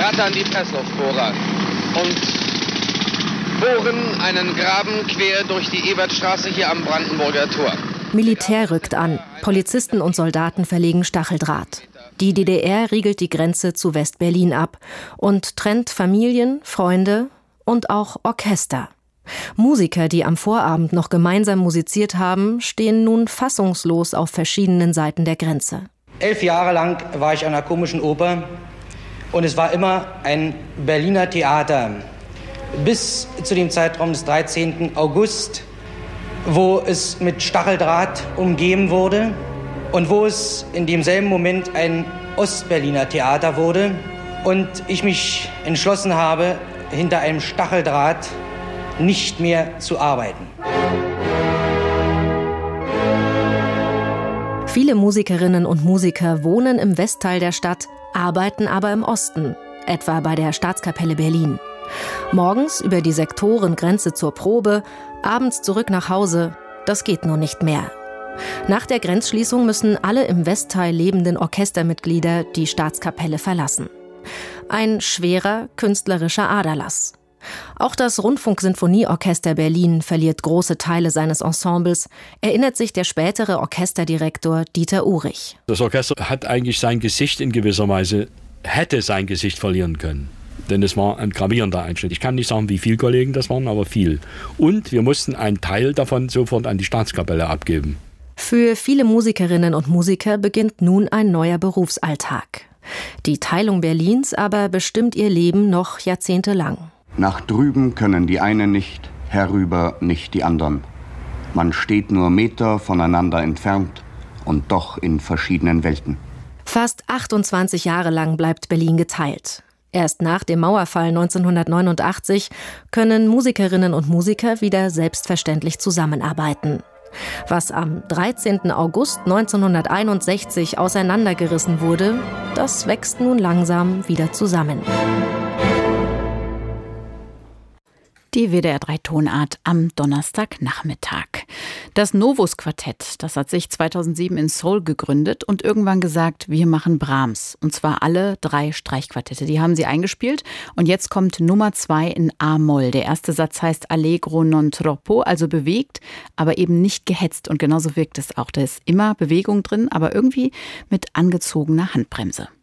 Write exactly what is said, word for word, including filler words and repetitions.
rattern die Pressluftbohrer und bohren einen Graben quer durch die Ebertstraße hier am Brandenburger Tor. Militär rückt an. Polizisten und Soldaten verlegen Stacheldraht. Die D D R riegelt die Grenze zu West-Berlin ab und trennt Familien, Freunde und auch Orchester. Musiker, die am Vorabend noch gemeinsam musiziert haben, stehen nun fassungslos auf verschiedenen Seiten der Grenze. Elf Jahre lang war ich an einer komischen Oper und es war immer ein Berliner Theater. Bis zu dem Zeitraum des dreizehnten August, wo es mit Stacheldraht umgeben wurde und wo es in demselben Moment ein Ostberliner Theater wurde und ich mich entschlossen habe, hinter einem Stacheldraht nicht mehr zu arbeiten. Viele Musikerinnen und Musiker wohnen im Westteil der Stadt, arbeiten aber im Osten, etwa bei der Staatskapelle Berlin. Morgens über die Sektorengrenze zur Probe, abends zurück nach Hause, das geht nun nicht mehr. Nach der Grenzschließung müssen alle im Westteil lebenden Orchestermitglieder die Staatskapelle verlassen. Ein schwerer künstlerischer Aderlass. Auch das Rundfunksinfonieorchester Berlin verliert große Teile seines Ensembles, erinnert sich der spätere Orchesterdirektor Dieter Urich. Das Orchester hat eigentlich sein Gesicht in gewisser Weise, hätte sein Gesicht verlieren können. Denn es war ein gravierender Einschnitt. Ich kann nicht sagen, wie viele Kollegen das waren, aber viel. Und wir mussten einen Teil davon sofort an die Staatskapelle abgeben. Für viele Musikerinnen und Musiker beginnt nun ein neuer Berufsalltag. Die Teilung Berlins aber bestimmt ihr Leben noch jahrzehntelang. Nach drüben können die einen nicht, herüber nicht die anderen. Man steht nur Meter voneinander entfernt und doch in verschiedenen Welten. Fast achtundzwanzig Jahre lang bleibt Berlin geteilt. Erst nach dem Mauerfall neunzehnhundertneunundachtzig können Musikerinnen und Musiker wieder selbstverständlich zusammenarbeiten. Was am dreizehnten August neunzehnhunderteinundsechzig auseinandergerissen wurde, das wächst nun langsam wieder zusammen. Die W D R drei Tonart am Donnerstagnachmittag. Das Novus Quartett, das hat sich zweitausendsieben in Seoul gegründet und irgendwann gesagt, wir machen Brahms. Und zwar alle drei Streichquartette. Die haben sie eingespielt und jetzt kommt Nummer zwei in A-Moll. Der erste Satz heißt Allegro non troppo, also bewegt, aber eben nicht gehetzt. Und genauso wirkt es auch. Da ist immer Bewegung drin, aber irgendwie mit angezogener Handbremse.